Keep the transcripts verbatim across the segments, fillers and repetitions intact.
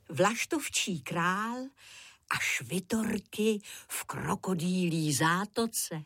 Vlaštovčí král a švitorky v krokodýlí zátoce.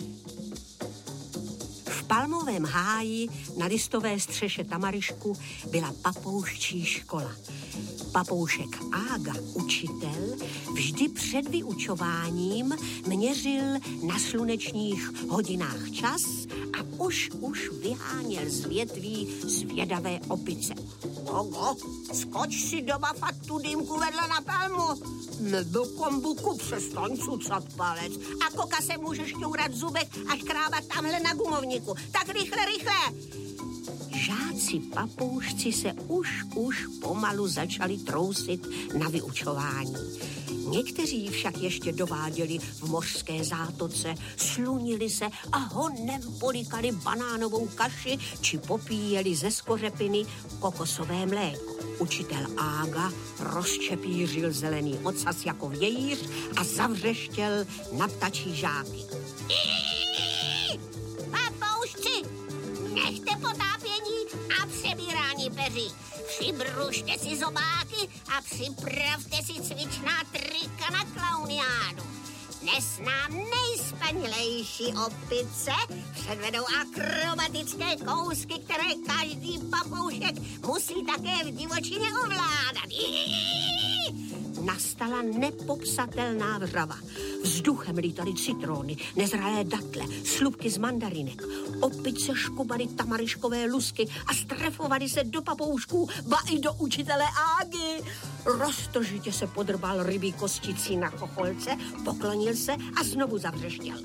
V palmovém háji na listové střeše tamarišku byla papouščí škola. Papoušek Ága, učitel, vždy před vyučováním měřil na slunečních hodinách čas a už už vyháněl z větví zvědavé opice. Ogo, skoč si do bafatu dýmku vedle na palmu. Nebo kombuku, přestaň cucat palec. A koka se můžeš ťourat v zubech až krávat tamhle na gumovníku. Tak rychle, rychle. Žáci papoušci se už, už pomalu začali trousit na vyučování. Někteří však ještě dováděli v mořské zátoce, slunili se a honem polikali banánovou kaši či popíjeli ze skořepiny kokosové mléko. Učitel Ága rozčepířil zelený ocas jako vějíř a zavřeštěl na ptačí žáky. Papoušci, nechte potápění a přebírání peří. Přibrušte si zobáky a připravte si cvičná trika na klauniádu. Dnes nám nejspanilejší opice předvedou akrobatické kousky, které každý papoušek musí také v divočině ovládat. Nastala nepopsatelná vřava. Vzduchem lítaly citrony, nezralé datle, slupky z mandarinek. Opice škubaly tamariškové lusky a strefovaly se do papoušků, ba i do učitele Ágy. Roztržitě se podrbal rybí kosticí na chocholce, poklonil se a znovu zavřeštěl.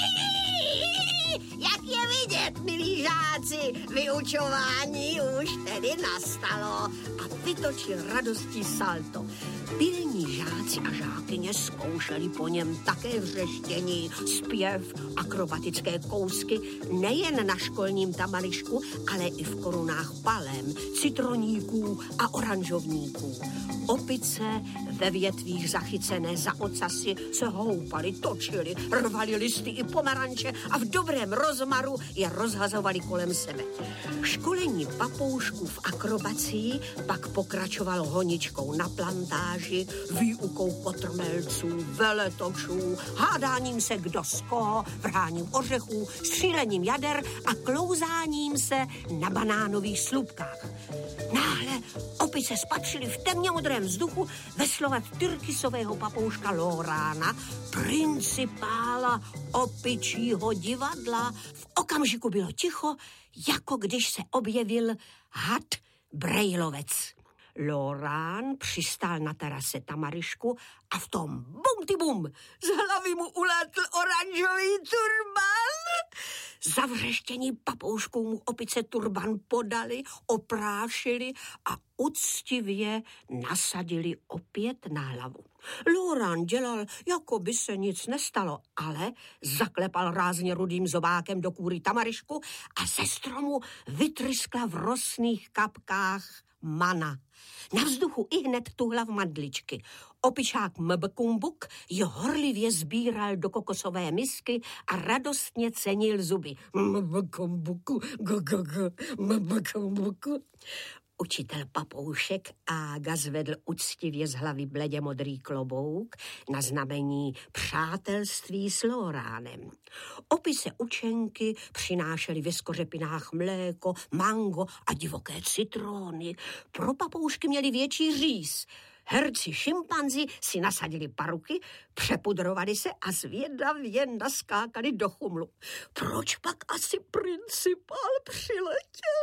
Jak je vidět, milí žáci, vyučování už tedy nastalo a vytočil radostí salto. Pilní žáci a žákyně zkoušeli po něm také vřeštění, zpěv, akrobatické kousky, nejen na školním tamarišku, ale i v korunách palem, citroníků a oranžovníků. Opice ve větvích zachycené za ocasy se houpaly, točily, rvali listy i pomeranče a v dobrém rozmaru je rozhazovali kolem sebe. Školení papoušků v akrobacii pak pokračovalo honičkou na plantáži, výukou kotrmelců, veletočů, hádáním se kdo z koho, vrháním ořechů, střílením jader a klouzáním se na banánových slupkách. Náhle opice spatřili v temně modrém vzduchu veslovat tyrkysového papouška Lórána, principála opičího divadla. V okamžiku bylo ticho, jako když se objevil had Brejlovec. Lórán přistál na terase tamarišku a v tom bum ty bum z hlavy mu ulétl oranžový turban. Zavřeštění papoušků mu opice turban podali, oprášili a uctivě nasadili opět na hlavu. Lórán dělal, jako by se nic nestalo, ale zaklepal rázně rudým zobákem do kůry tamarišku a ze stromu vytryskla v rosných kapkách mana. Na vzduchu ihned tuhla v mandličky. Opičák Mbkumbuk ji horlivě sbíral do kokosové misky a radostně cenil zuby. Mbkumbuku, go, go, go, Mbkumbuku. Učitel papoušek Ága zvedl uctivě z hlavy bledě modrý klobouk na znamení přátelství s Lóránem. Opice učenky přinášely ve skořepinách mléko, mango a divoké citrony. Pro papoušky měli větší říz. Herci šimpanzi si nasadili paruky, přepudrovali se a zvědavě naskákali do chumlu. Proč pak asi principál přiletěl?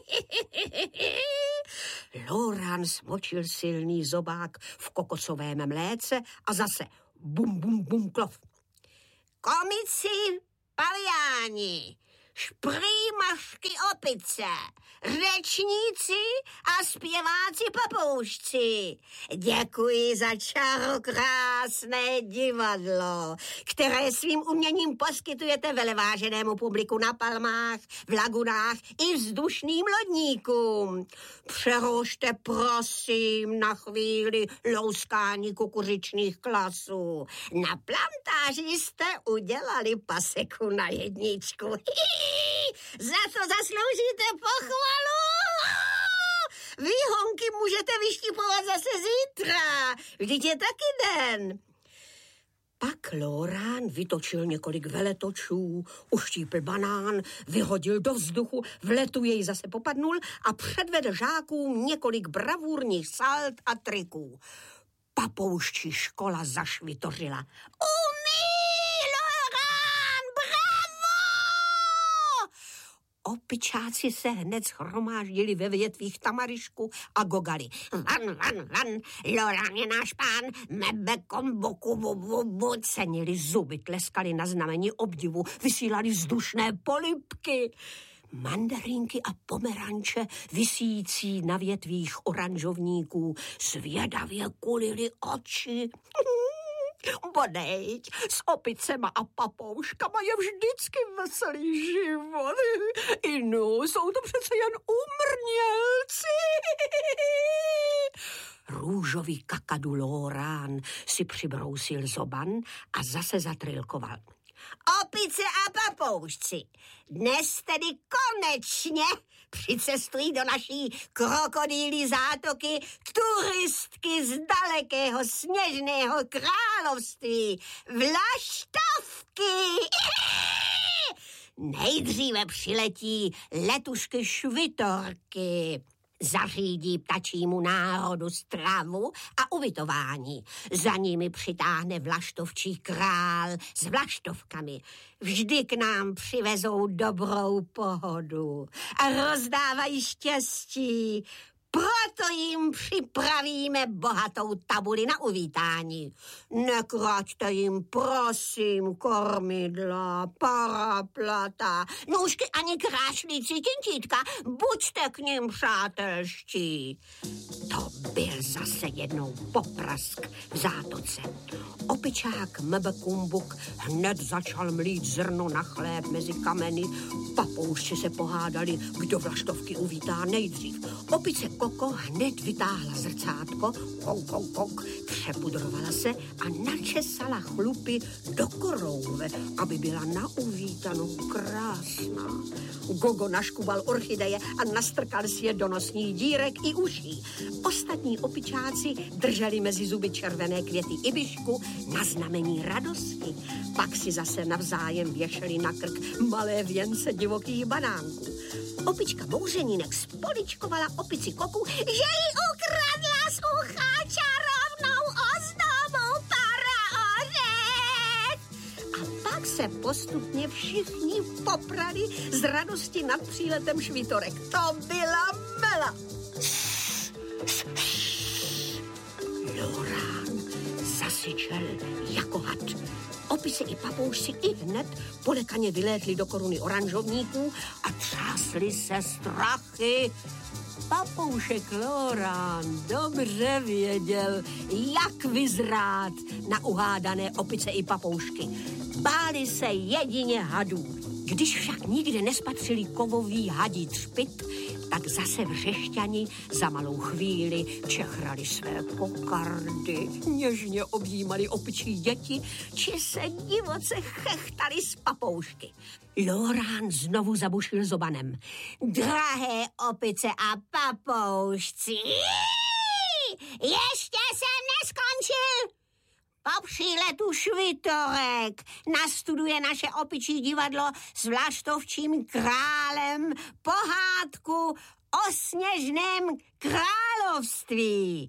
Lórán smočil silný zobák v kokosovém mléce a zase bum, bum, bum, klov. Komici, paviáni, šprýmašky opice, řečníci a zpěváci papoušci. Děkuji za čarokrásné divadlo, které svým uměním poskytujete veleváženému publiku na palmách, v lagunách i vzdušným lodníkům. Přerušte prosím na chvíli louskání kukuřičných klasů. Na plantáži jste udělali paseku na jedničku. Za to zasloužíte pochvalu. Vy, honky, můžete vyštipovat zase zítra. Vždyť je taky den. Pak Lorán vytočil několik veletočů, uštípl banán, vyhodil do vzduchu, v letu jej zase popadnul a předvedl žákům několik bravurních salt a triků. Papouščí škola zašvitořila. Umí, Lorán, bravo! Opičáci se hned shromáždili ve větvích tamarišku a gogali. Van, van, van, Lorán je náš pán, mebe komboku, bu, bu, bu. Cenili zuby, tleskali na znamení obdivu, vysílali vzdušné polibky. Mandarinky a pomeranče visící na větvích oranžovníků zvědavě kulily oči. Bodejť, s opicema a papouškama je vždycky veselý život. Inu, jsou to přece jen umrnělci. Růžový kakadu Lorán si přibrousil zoban a zase zatrilkoval. Opice a papoušci, dnes tedy konečně přicestují do naší krokodýlí zátoky turistky z dalekého sněžného království, vlaštovky. Nejdříve přiletí letušky švitorky. Zařídí ptačímu národu stravu a ubytování. Za nimi přitáhne vlaštovčí král s vlaštovkami. Vždy k nám přivezou dobrou pohodu a rozdávají štěstí. Proto jim připravíme bohatou tabuli na uvítání. Nekraťte jim, prosím, kormidla, paraplata, nůžky ani krášlící tintítka. Buďte k nim přátelští. To byl zase jednou poprask v zátoce. Opičák Mbekumbuk hned začal mlít zrno na chléb mezi kameny. Papoušci se pohádali, kdo vlaštovky uvítá nejdřív. Opice Koko hned vytáhla zrcátko, kouk, kouk, kouk, přepudrovala se a načesala chlupy do korouve, aby byla na uvítanou krásná. Gogo naškubal orchideje a nastrkal si je do nosních dírek i uší. Ostatní opičáci drželi mezi zuby červené květy ibišku na znamení radosti. Pak si zase navzájem věšeli na krk malé věnce divokých banánků. Opička Bouřenínek spoličkovala opici Koku, že jí ukradla z ucha čarovnou ozdobu paraořech. A pak se postupně všichni poprali z radosti nad příletem švitorek. To byla mela. Lorán zasyčel jako had. Opice i papoušci i hned polekaně vylétli do koruny oranžovníků a třásli se strachy. Papoušek Lorán dobře věděl, jak vyzrát na uhádané opice i papoušky. Báli se jedině hadů. Když však nikde nespatřili kovový hadí třpyt, tak zase vřešťani za malou chvíli čechrali své kokardy, něžně objímali opičí děti, či se divoce chechtali z papoušky. Lorán znovu zabušil zobanem. Drahé opice a papoušci, ještě jsem neskončil. Po příletu švitorek nastuduje naše opičí divadlo s vlaštovčím králem pohádku o sněžném království.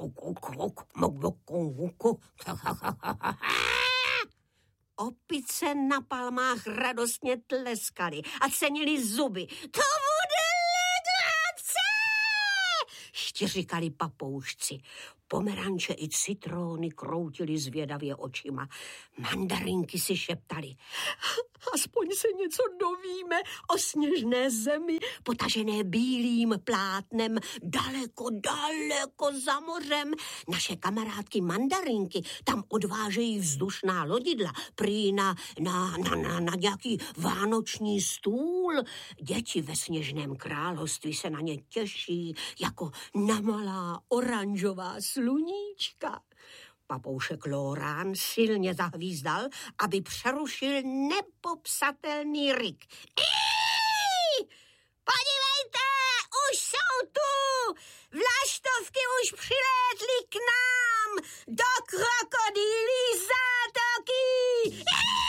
Opice na palmách radostně tleskaly a cenili zuby. To bude legrace! Štěřikali papoušci. Pomeranče i citróny kroutily zvědavě očima. Mandarinky si šeptaly. Aspoň se něco dovíme o sněžné zemi, potažené bílým plátnem, daleko, daleko za mořem. Naše kamarádky mandarinky tam odvážejí vzdušná lodidla, prý na, na, na, na, na nějaký vánoční stůl. Děti ve sněžném království se na ně těší jako na malá oranžová sluníčka. Papoušek Lorán silně zahvízdal, aby přerušil nepopsatelný ryk. Ej! Podívejte, už jsou tu! Vlaštovky už přilétly k nám do krokodýlí zátoky.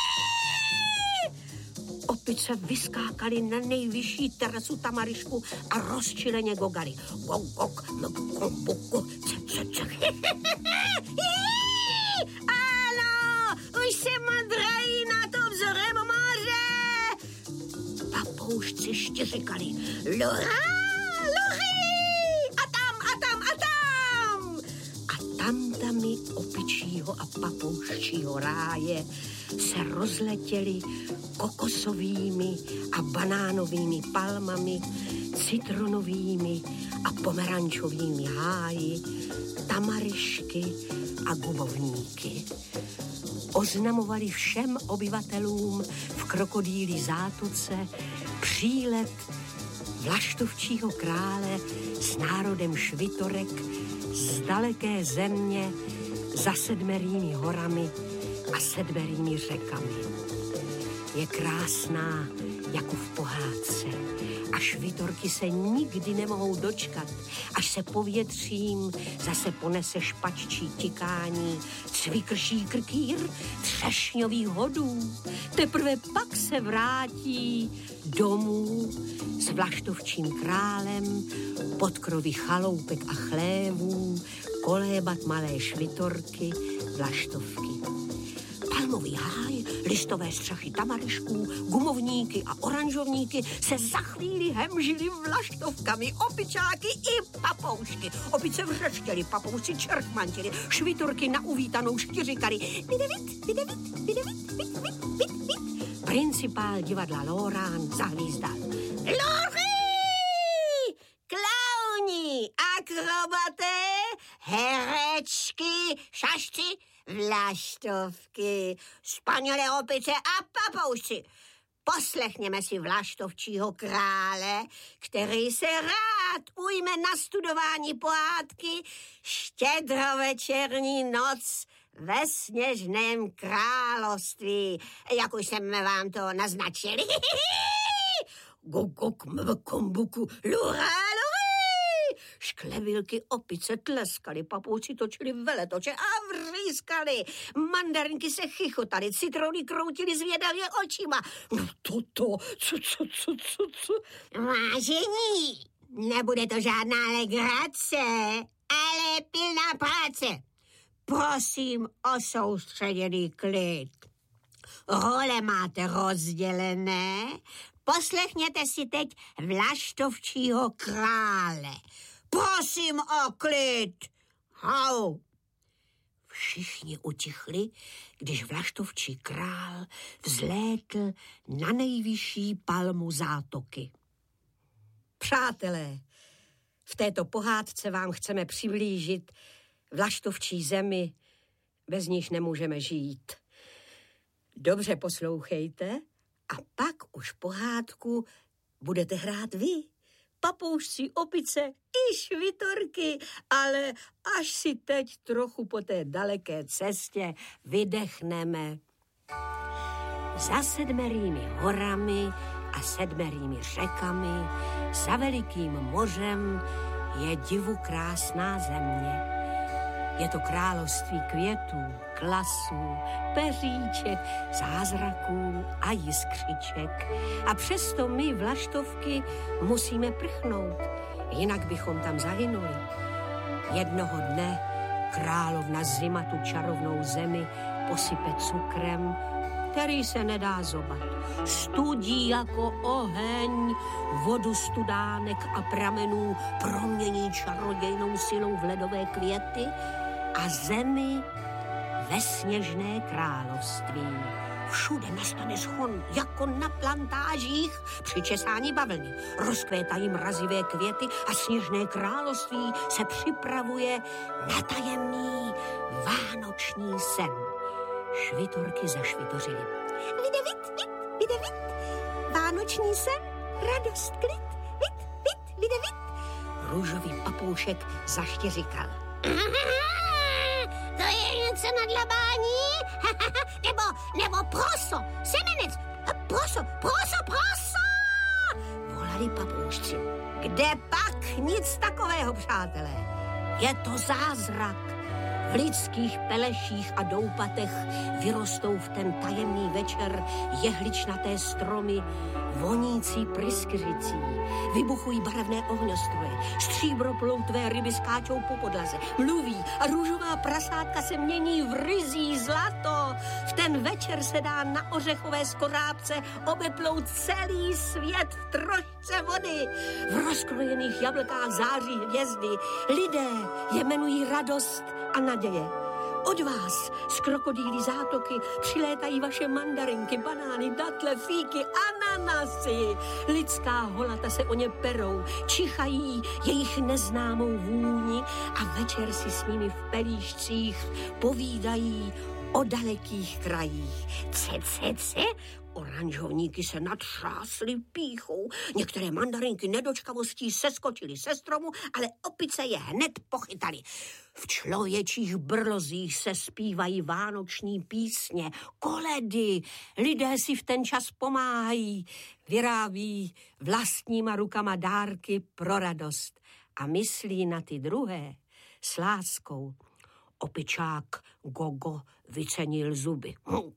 Opice vyskákaly na nejvyšší terasu Tamaryšku a rozčileně gogaly. Gok, gok, mok, bok, cek, cek, cek. Ano, už se madrají na to vzorem moře. Papoušci štěřikali. Lora, lory! A tam, a tam, a tam! A tamtami opičího a papouščího ráje se rozletěli kokosovými a banánovými palmami, citronovými a pomerančovými háji, tamaryšky a gumovníky. Oznamovali všem obyvatelům v krokodýlí zátoce přílet vlaštovčího krále s národem švitorek z daleké země za sedmerými horami a sedmerými řekami. Je krásná jako v pohádce a švitorky se nikdy nemohou dočkat, až se povětřím zase ponese špaččí tikání, cvikrší krkýr třešňových hodů. Teprve pak se vrátí domů s vlaštovčím králem pod krovy chaloupek a chlévů kolébat malé švitorky vlaštovky. Palmový háj, listové střechy tamaryšků, gumovníky a oranžovníky se za chvíli hemžili vlaštovkami, opičáky i papoušky. Opice vřeštěli, papoušci čerkmantili, švitorky na uvítanou štěřikali. Videvit, videvit, videvit, vit, vit, vit, vit. Principál divadla Lorán zahvízdal. Lory! Klauni, akrobaté, herečky, šašci, vlaštovky, spanělé opice a papoušci. Poslechněme si vlaštovčího krále, který se rád ujme na studování pohádky Štědrovečerní noc ve Sněžném království, jak už jsme vám to naznačili. Gokok mvkombuku lura. Šklevilky opice tleskaly, papouci točili veletoče a vrýskali. Mandarinky se chichotaly, citrony kroutily zvědavě očima. No toto, co, co, co, co, co? Vážení, nebude to žádná legrace, ale pilná práce. Prosím o soustředěný klid. Role máte rozdělené, poslechněte si teď vlaštovčího krále. Prosím o klid. Hau. Všichni utichli, když vlaštovčí král vzlétl na nejvyšší palmu zátoky. Přátelé, v této pohádce vám chceme přiblížit vlaštovčí zemi, bez níž nemůžeme žít. Dobře poslouchejte a pak už pohádku budete hrát vy. Papoušci, opice i švitorky, ale až si teď trochu po té daleké cestě vydechneme. Za sedmerými horami a sedmerými řekami, za velikým mořem je divu krásná země. Je to království květů, klasů, peříček, zázraků a jiskřiček. A přesto my, vlaštovky, musíme prchnout, jinak bychom tam zahynuli. Jednoho dne královna zima tu čarovnou zemi posype cukrem, který se nedá zobat. Studí jako oheň, vodu studánek a pramenů promění čarodějnou silou v ledové květy a zemi ve sněžné království. Všude nastane schon, jako na plantážích při česání bavlny. Rozkvétají mrazivé květy a sněžné království se připravuje na tajemný vánoční sen. Švitorky zašvitořily. Videvit, vit, videvit, vánoční sen, radost, klid, vit, vit, videvit. Růžový papoušek zaštěřikal. To je něco na dlabání? nebo, nebo proso, semenec, proso, proso, proso. říkali papoušci. Kde pak nic takového, přátelé. Je to zázrak. V lidských peleších a doupatech vyrostou v ten tajemný večer jehličnaté stromy, vonící pryskyřicí. Vybuchují barevné ohňostroje, stříbroploutvé ryby skáčou po podlaze, mluví a růžová prasátka se mění v ryzí zlato. V ten večer se dá na ořechové skorápce obeplout celý svět v trošce vody. V rozkrojených jablkách září hvězdy. Lidé je jmenují radost a naděje. Od vás z krokodýlí zátoky přilétají vaše mandarinky, banány, datle, fíky, ananasy. Lidská holata se o ně perou, čichají jejich neznámou vůni a večer si s nimi v pelíšcích povídají o dalekých krajích. Ce, ce, ce, oranžovníky se natřásly pýchou. Některé mandarinky nedočkavostí seskočily se stromu, ale opice je hned pochytali. V člověčích brlozích se zpívají vánoční písně, koledy. Lidé si v ten čas pomáhají, vyrábí vlastníma rukama dárky pro radost a myslí na ty druhé s láskou. Opičák Gogo vycenil zuby.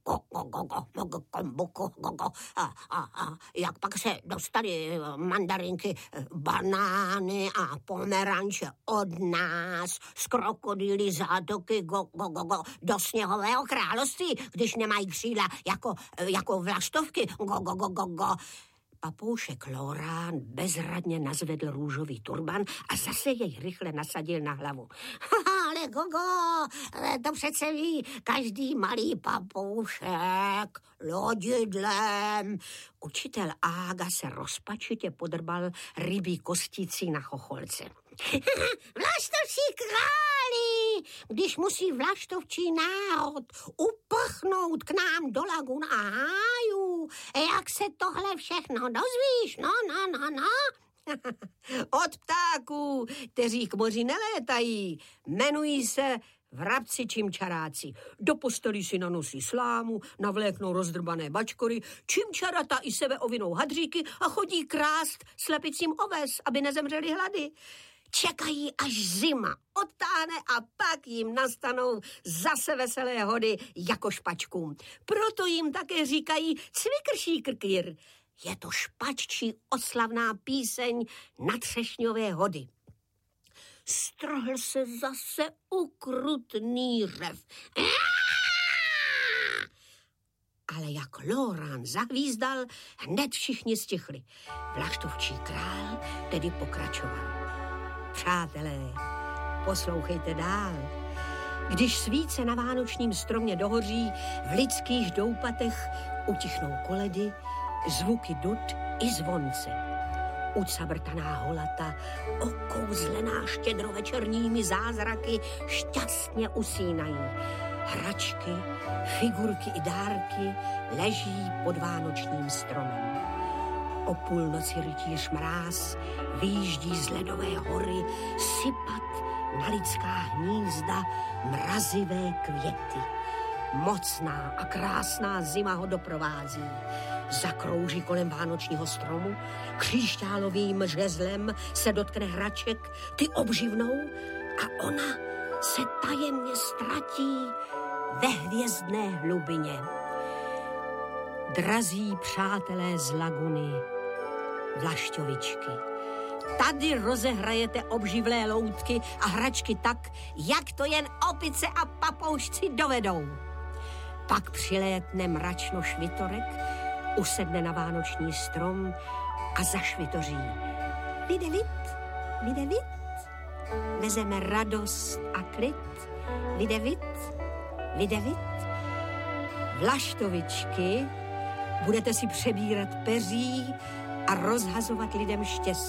A, a, a jak pak se dostali mandarinky, banány a pomeranče od nás z krokodýlí zátoky go, go, go, go, do sněhového království, když nemají křídla jako, jako vlaštovky. Go, go, go, go, go. Papoušek Lorán bezradně nazvedl růžový turban a zase jej rychle nasadil na hlavu. Ale Gogo, to přece ví každý malý papoušek lodidlem. Učitel Ága se rozpačitě podrbal rybí kosticí na chocholce. Vlaštovčí králi, když musí vlaštovčí národ uprchnout k nám do lagun a hájů, jak se tohle všechno dozvíš, no, no, no, no. Od ptáků, kteří k moři nelétají, jmenují se vrabci čimčaráci. Do postelí si nanosí slámu, navléknou rozdrbané bačkory, čimčarata i sebe ovinou hadříky a chodí krást slepicím oves, aby nezemřeli hlady. Čekají, až zima odtáhne a pak jim nastanou zase veselé hody jako špačkům. Proto jim také říkají cvikršíkrkýr. Je to špaččí oslavná píseň na třešňové hody. Strhl se zase ukrutný řev. Ale jak Lorán zahvízdal, hned všichni stichli. Vlaštovčí král tedy pokračoval. Přátelé, poslouchejte dál. Když svíce na vánočním stromě dohoří, v lidských doupatech utichnou koledy, zvuky dud i zvonce. Ucabrtaná holata, okouzlená štědrovečerními zázraky, šťastně usínají. Hračky, figurky i dárky leží pod vánočním stromem. O půlnoci rytíř mráz vyjíždí z ledové hory sypat na lidská hnízda mrazivé květy. Mocná a krásná zima ho doprovází. Zakrouží kolem vánočního stromu, křišťálovým žezlem se dotkne hraček, ty obživnou a ona se tajemně ztratí ve hvězdné hlubině. Drazí přátelé z laguny, vlašťovičky, tady rozehrajete obživlé loutky a hračky tak, jak to jen opice a papoušci dovedou. Pak přilétne mračno švitorek, usedne na vánoční strom a zašvitoří. Vide vid, vide vid, vezeme radost a klid. Vide vid, vide vid. Vlaštovičky, budete si přebírat peří a rozhazovat lidem štěstí.